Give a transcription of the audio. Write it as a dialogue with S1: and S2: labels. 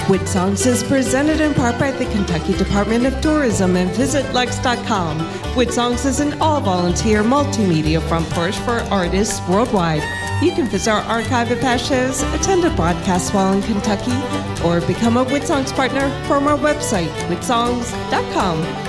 S1: WitSongs is presented in part by the Kentucky Department of Tourism and VisitLex.com. WitSongs is an all-volunteer multimedia front porch for artists worldwide. You can visit our archive of past shows, attend a broadcast while in Kentucky, or become a WitSongs partner from our website, witsongs.com.